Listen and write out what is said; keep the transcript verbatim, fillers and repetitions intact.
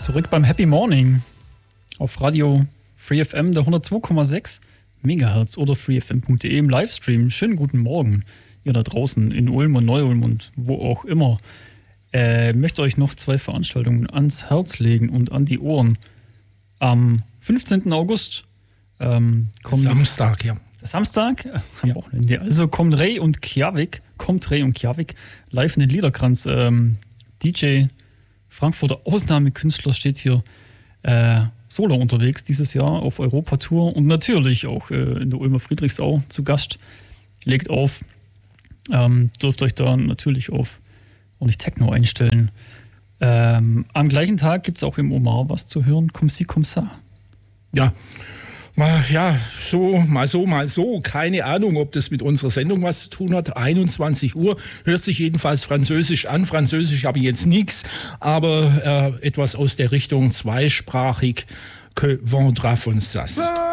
Zurück beim Happy Morning auf Radio Free F M der hundertzwei Komma sechs Megahertz oder freefm punkt de im Livestream. Schönen guten Morgen, ihr da draußen in Ulm und Neu-Ulm und wo auch immer. Äh, möchte euch noch zwei Veranstaltungen ans Herz legen und an die Ohren. Am fünfzehnten August ähm, kommt Samstag, ja. Samstag, äh, am ja. Wochenende. Also kommt Ray und Kjavik, kommt Ray und Kjavik live in den Liederkranz. Ähm, D J Frankfurter Ausnahmekünstler steht hier äh, solo unterwegs dieses Jahr auf Europatour und natürlich auch äh, in der Ulmer Friedrichsau zu Gast. Legt auf, ähm, dürft euch da natürlich auf ordentlich Techno einstellen. Ähm, am gleichen Tag gibt es auch im Omar was zu hören. Comme si, comme ça. Ja, mal, ja, so, mal so, mal so. Keine Ahnung, ob das mit unserer Sendung was zu tun hat. einundzwanzig Uhr hört sich jedenfalls französisch an. Französisch habe ich jetzt nichts, aber äh, etwas aus der Richtung zweisprachig. Que vendra von sas.